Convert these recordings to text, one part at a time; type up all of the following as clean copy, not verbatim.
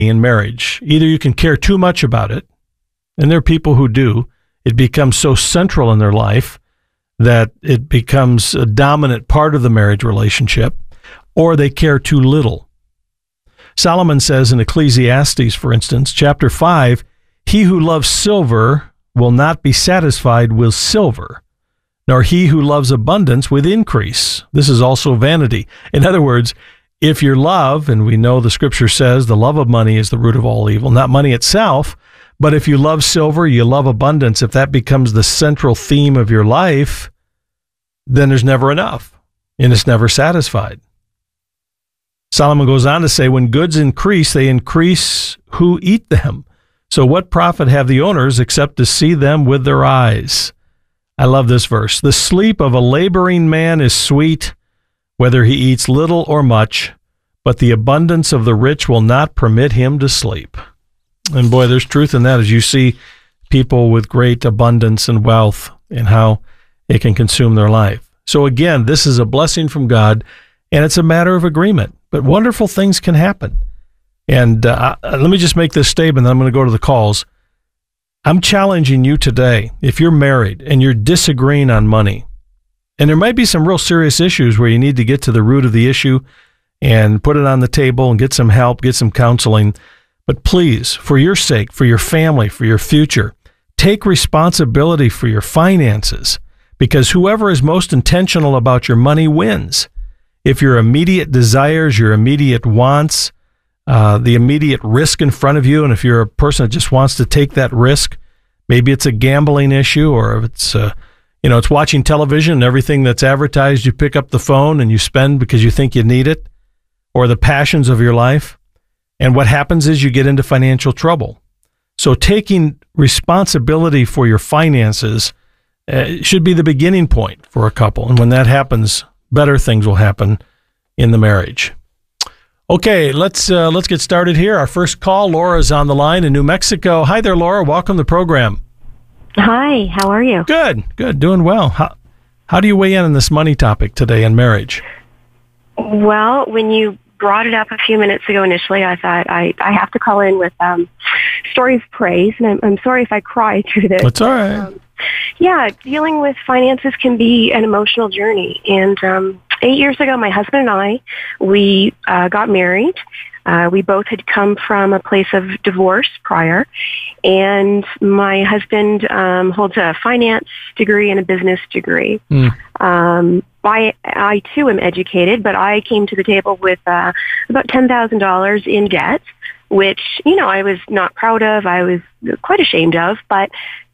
in marriage. Either you can care too much about it, and there are people who do. It becomes so central in their life that it becomes a dominant part of the marriage relationship, or they care too little. Solomon says in Ecclesiastes, for instance, chapter 5, he who loves silver will not be satisfied with silver, nor he who loves abundance with increase. This is also vanity. In other words, if your love, and we know the scripture says the love of money is the root of all evil, not money itself, but if you love silver, you love abundance, if that becomes the central theme of your life, then there's never enough, and it's never satisfied. Solomon goes on to say, when goods increase, they increase who eat them. So what profit have the owners except to see them with their eyes? I love this verse. The sleep of a laboring man is sweet, whether he eats little or much, but the abundance of the rich will not permit him to sleep. And boy, there's truth in that as you see people with great abundance and wealth and how it can consume their life. So again, this is a blessing from God, and it's a matter of agreement. But wonderful things can happen. And let me just make this statement, then I'm going to go to the calls. I'm challenging you today, if you're married and you're disagreeing on money, and there might be some real serious issues where you need to get to the root of the issue and put it on the table and get some help, get some counseling. But please, for your sake, for your family, for your future, take responsibility for your finances, because whoever is most intentional about your money wins. If your immediate desires, your immediate wants, the immediate risk in front of you, and if you're a person that just wants to take that risk, maybe it's a gambling issue, or if it's it's watching television and everything that's advertised, you pick up the phone and you spend because you think you need it, or the passions of your life. And what happens is you get into financial trouble. So taking responsibility for your finances should be the beginning point for a couple. And when that happens, better things will happen in the marriage. Okay, let's get started here. Our first call, Laura is on the line in New Mexico. Hi there, Laura. Welcome to the program. Hi, how are you? Good, doing well. How do you weigh in on this money topic today in marriage? Well, when you brought it up a few minutes ago initially, I thought I have to call in with story of praise, and I'm sorry if I cry through this. That's all right. Yeah, dealing with finances can be an emotional journey. And 8 years ago, my husband and we got married. We both had come from a place of divorce prior. And my husband holds a finance degree and a business degree. I too am educated, but I came to the table with about $10,000 in debt, which, I was not proud of. I was quite ashamed of, but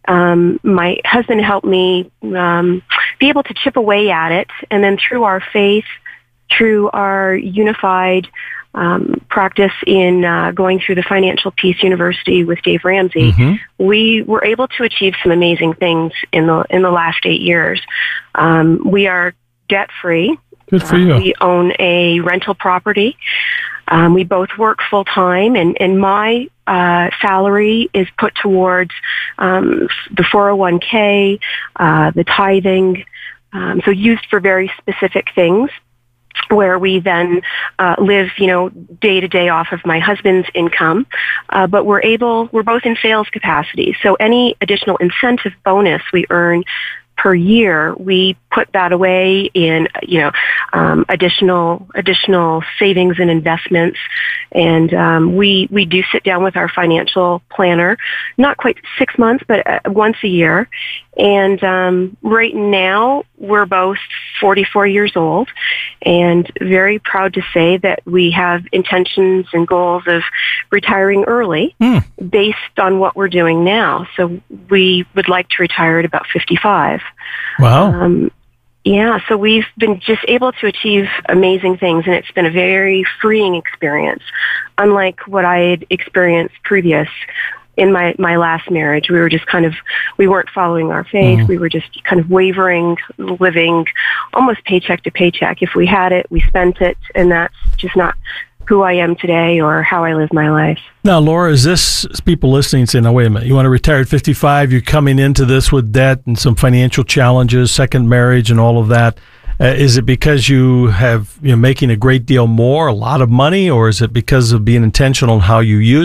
my husband helped me be able to chip away at it. And then through our faith, through our unified practice in going through the Financial Peace University with Dave Ramsey, we were able to achieve some amazing things in the last 8 years. We are debt-free. Good for you. We own a rental property. We both work full-time, and my salary is put towards the 401k, the tithing, so used for very specific things, where we then live, day to day off of my husband's income. But we're both in sales capacity. So any additional incentive bonus we earn per year, we put that away in, additional savings and investments. And we do sit down with our financial planner, not quite 6 months, but once a year. And right now, we're both 44 years old, and very proud to say that we have intentions and goals of retiring early based on what we're doing now. So we would like to retire at about 55. Wow. Yeah, so we've been just able to achieve amazing things, and it's been a very freeing experience, unlike what I had experienced previous. In my last marriage, we were just we weren't following our faith. We were just kind of wavering, living almost paycheck to paycheck. If we had it, we spent it, and that's just not who I am today or how I live my life. Now, Laura, is this people listening saying, "Now, wait a minute, you want to retire at 55, you're coming into this with debt and some financial challenges, second marriage and all of that. Is it because you're making a great deal more, a lot of money, or is it because of being intentional in how you use